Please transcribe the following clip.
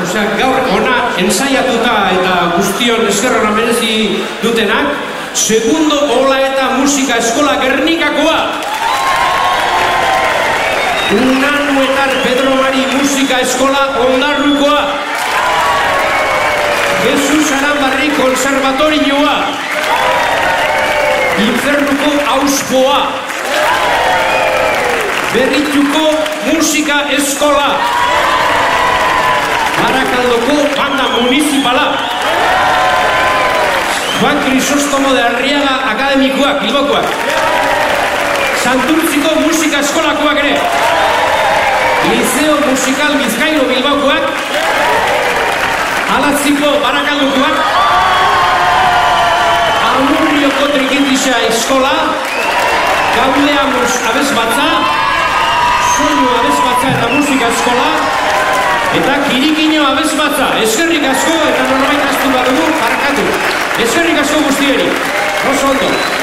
gaur ona ensaiatuta eta guztion eskerrona merezi dutenak, Segundo Ola eta Musika Eskola Gernikakoa. Unanuetar Pedro Mari Musika Eskola Ondarrukoa. Jesus Aranbarri Konservatorioa. Infernuko Auspoa. Berrituko Musika Eskola. Barakaldoko Banda Municipala. Juan Crisostomo de Arriaga Akademikoak, Bilbokoak. Santurtziko Musika Eskolakoak ere. Liceo Musical Bizkairo Bilbokoak. Alatziko Barakaldokoak. Amurrioko Trikitisa Eskola. Gaudeamus Abesbatza. Soinu Abesbatza eta Musika Eskola. Eta Kirikino Abesbatza. Eskerrik asko eta norbait astu badugu barakatu. Eskerrik asko guztieri. Oso ondo.